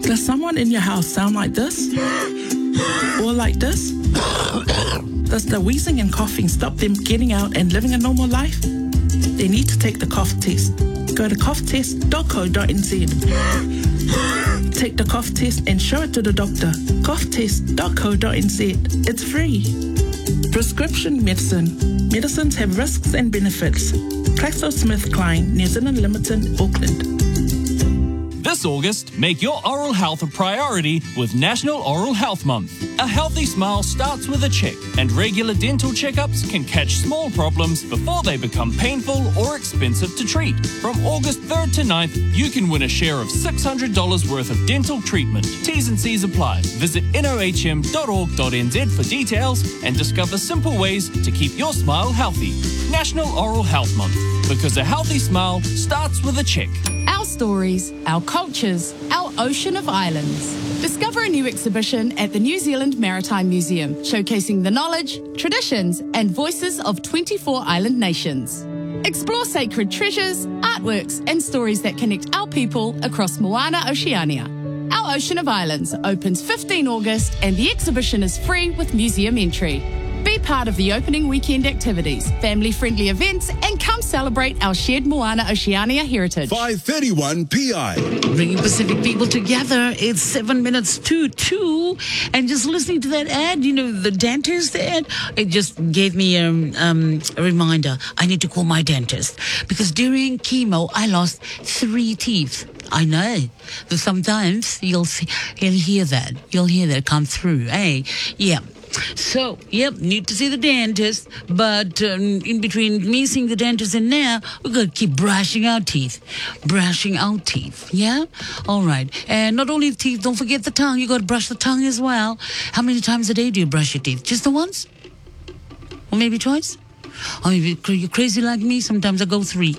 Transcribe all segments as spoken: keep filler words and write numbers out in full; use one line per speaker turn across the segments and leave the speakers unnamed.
Does someone in your house sound like this? Or like this? Does the wheezing and coughing stop them getting out and living a normal life? They need to take the cough test. Go to cough test dot co dot n z. Take the cough test and show it to the doctor. cough test dot co dot n z. It's free. Prescription medicine. Medicines have risks and benefits. GlaxoSmithKline, New Zealand Limited, Auckland.
This August, make your oral health a priority with National Oral Health Month. A healthy smile starts with a check, and regular dental checkups can catch small problems before they become painful or expensive to treat. From August third to ninth, you can win a share of six hundred dollars worth of dental treatment. T's and C's apply. Visit n o h m dot org dot n z for details and discover simple ways to keep your smile healthy. National Oral Health Month, because a healthy smile starts with a check.
Our stories, our cultures, our ocean of islands. Discover a new exhibition at the New Zealand Maritime Museum, showcasing the knowledge, traditions, and voices of twenty-four island nations. Explore sacred treasures, artworks, and stories that connect our people across Moana Oceania. Our Ocean of Islands opens the fifteenth of August, and the exhibition is free with museum entry. Be part of the opening weekend activities, family-friendly events, and come celebrate our shared Moana Oceania heritage.
five thirty-one P I.
Bringing Pacific people together. It's seven minutes to two. And just listening to that ad, you know, the dentist ad, it just gave me a, um, a reminder. I need to call my dentist. Because during chemo, I lost three teeth. I know. But sometimes you'll see, you'll hear that. You'll hear that come through. Hey, yeah. So, yep, need to see the dentist, but um, in between me seeing the dentist and now, we've got to keep brushing our teeth. Brushing our teeth, yeah? All right. And not only the teeth, don't forget the tongue. You got to brush the tongue as well. How many times a day do you brush your teeth? Just the once? Or maybe twice? Or maybe you're crazy like me, sometimes I go three.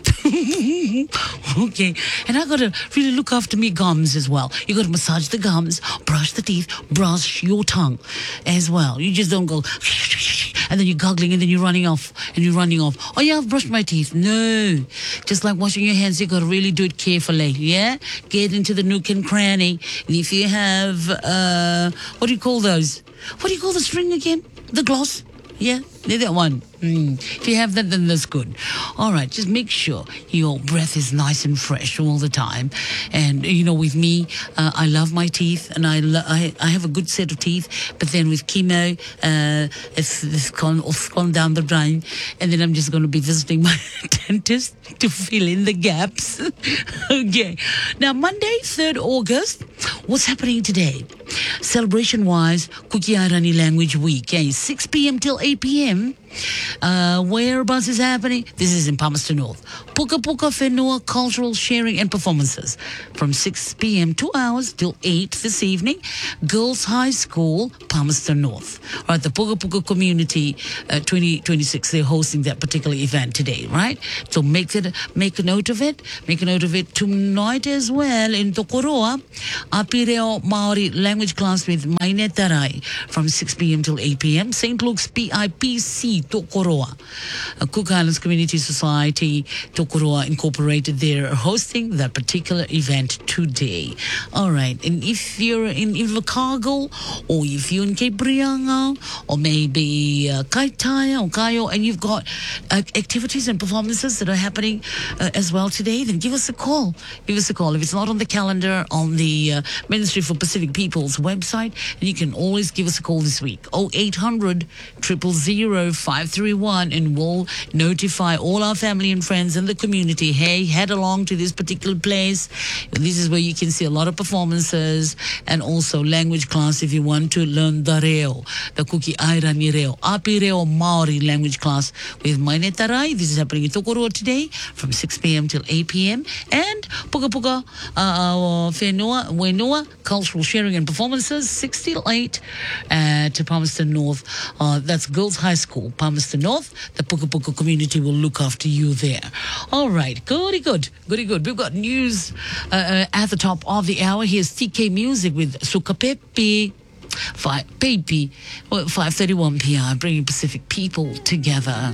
Okay. And I got to really look after me gums as well. You got to massage the gums, brush the teeth, brush your tongue as well. You just don't go and then you're goggling and then you're running off and you're running off. Oh yeah, I've brushed my teeth. No. Just like washing your hands, you got to really do it carefully, yeah? Get into the nook and cranny. And if you have, uh, what do you call those? What do you call the string again? The gloss? Yeah, that one. Mm. If you have that, then that's good. All right, just make sure your breath is nice and fresh all the time. And, you know, with me, uh, I love my teeth, and I, lo- I I have a good set of teeth. But then with chemo, uh, it's, it's, gone, it's gone down the drain. And then I'm just going to be visiting my dentist to fill in the gaps. Okay. Now, Monday, third of August, what's happening today? Celebration-wise, Kukiairani Language Week, eh? six p.m. till eight p.m. Uh, whereabouts is happening? This is in Palmerston North. Puka Puka Whenua Cultural Sharing and Performances from six p.m. two hours till eight this evening. Girls High School, Palmerston North. All right, the Puka Puka Community uh, twenty twenty-six, they're hosting that particular event today, right? So make it, make a note of it. Make a note of it tonight as well in Tokoroa. Apireo Maori language class with Maine Tarai from six p.m. till eight p.m. Saint Luke's P I P C Tokoroa. Uh, Cook Islands Community Society Tokoroa Incorporated, they're hosting that particular event today. All right. And if you're in Invercargill, or if you're in Cape Reinga, or maybe uh, Kaitaia or Kaio, and you've got uh, activities and performances that are happening uh, as well today, then give us a call. Give us a call. If it's not on the calendar, on the uh, Ministry for Pacific People's website, then you can always give us a call this week. oh eight hundred, zero zero zero, five three one, and we'll notify all our family and friends in the community, hey, head along to this particular place. This is where you can see a lot of performances and also language class if you want to learn the reo, the Kukiairani reo, Api reo Maori language class with Maine Tarai. This is happening in Tokoroa today from six p.m. till eight p.m. And Puka Puka uh, Whenua, Whenua Cultural Sharing and Performances, six till eight at Palmerston North. Uh, that's Girls High School, Palmerston North. The Puka Puka community will look after you there. All right, goody good, goody good. We've got news uh, uh, at the top of the hour. Here's T K Music with Sukapepi. Five, Pepe, five thirty-one P R, bringing Pacific people together.